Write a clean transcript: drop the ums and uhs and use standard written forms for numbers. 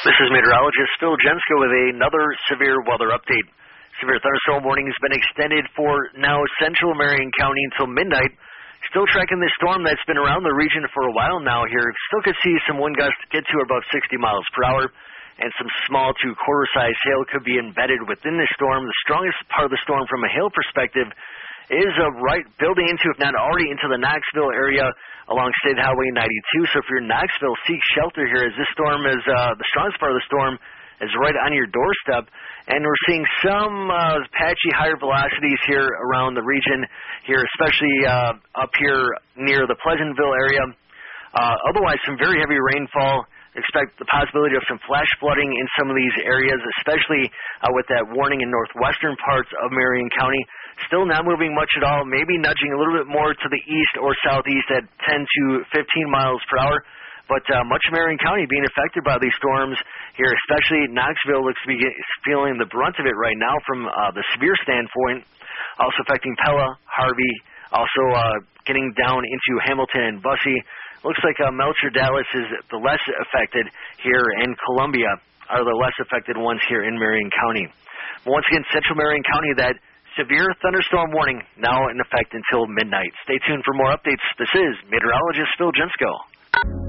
This is meteorologist Phil Jensko with another severe weather update. Severe thunderstorm warning has been extended for now central Marion County until midnight. Still tracking this storm that's been around the region for a while now here. Still could see some wind gusts get to above 60 miles per hour, and some small to quarter-size hail could be embedded within the storm. The strongest part of the storm from a hail perspective is right building into, if not already into the Knoxville area along State Highway 92. So if you're in Knoxville, seek shelter here as this storm is, the strongest part of the storm is right on your doorstep. And we're seeing some patchy higher velocities here around the region here, especially up here near the Pleasantville area. Otherwise, some very heavy rainfall. Expect the possibility of some flash flooding in some of these areas, especially with that warning in northwestern parts of Marion County. Still not moving much at all, maybe nudging a little bit more to the east or southeast at 10 to 15 miles per hour. But much of Marion County being affected by these storms here, especially Knoxville looks to be feeling the brunt of it right now from the severe standpoint. Also affecting Pella, Harvey, also getting down into Hamilton and Bussey. Looks like Melcher, Dallas is the less affected here, and Columbia are the less affected ones here in Marion County. But once again, central Marion County, that severe thunderstorm warning now in effect until midnight. Stay tuned for more updates. This is meteorologist Phil Jensko.